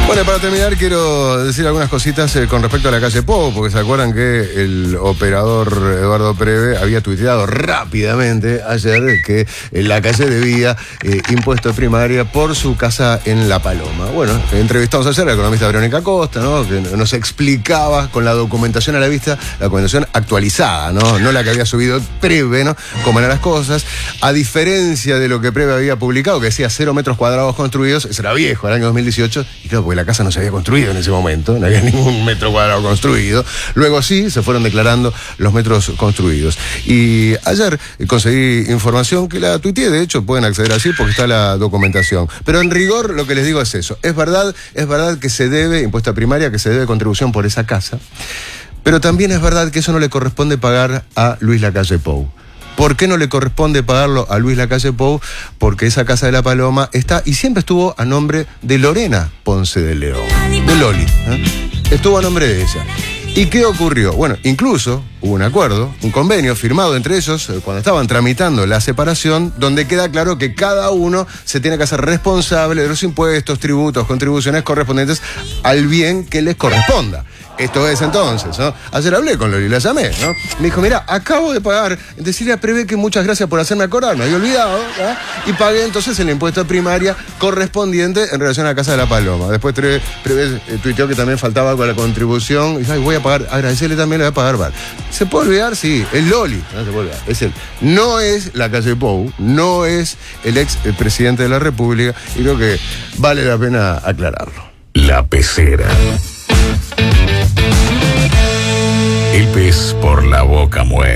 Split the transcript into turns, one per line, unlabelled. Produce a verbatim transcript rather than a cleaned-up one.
Bueno, para terminar quiero decir algunas cositas eh, con respecto a la calle Pou, porque se acuerdan que el operador Eduardo Preve había tuiteado rápidamente ayer que eh, la calle debía eh, impuesto de primaria por su casa en La Paloma. Bueno, entrevistamos ayer a la economista Verónica Costa, ¿no? Que nos explicaba con la documentación a la vista, la documentación actualizada, ¿no? No la que había subido Preve, ¿no? Cómo eran las cosas. A diferencia de lo que Preve había publicado, que decía cero metros cuadrados construidos, eso era viejo, el año dos mil dieciocho, y claro, porque la casa no se había construido en ese momento, no había ningún metro cuadrado construido. Luego sí, se fueron declarando los metros construidos. Y ayer conseguí información que la tuiteé, de hecho pueden acceder así porque está la documentación. Pero en rigor lo que les digo es eso. Es verdad, es verdad que se debe impuesta primaria, que se debe contribución por esa casa, pero también es verdad que eso no le corresponde pagar a Luis Lacalle Pou. ¿Por qué no le corresponde pagarlo a Luis Lacalle Pou? Porque esa casa de La Paloma está y siempre estuvo a nombre de Lorena Ponce de León, de Loli, ¿eh? Estuvo a nombre de ella. ¿Y qué ocurrió? Bueno, incluso hubo un acuerdo, un convenio firmado entre ellos eh, cuando estaban tramitando la separación, donde queda claro que cada uno se tiene que hacer responsable de los impuestos, tributos, contribuciones correspondientes al bien que les corresponda. Esto es entonces, ¿no? Ayer hablé con Loli, la llamé, ¿no? Me dijo, mira, acabo de pagar, decirle a Preve que muchas gracias por hacerme acordar, me había olvidado, ¿eh? Y pagué entonces el impuesto primaria correspondiente en relación a la Casa de La Paloma. Después Preve, Preve eh, tuiteó que también faltaba algo a la contribución, y dijo, ay, voy a pagar, agradecerle también, le voy a pagar bar. ¿Se puede olvidar? Sí, es Loli, no se puede olvidar, es él. No es Lacalle Pou, no es el ex el presidente de la República, y creo que vale la pena aclararlo.
La Pecera. El pez por la boca muere.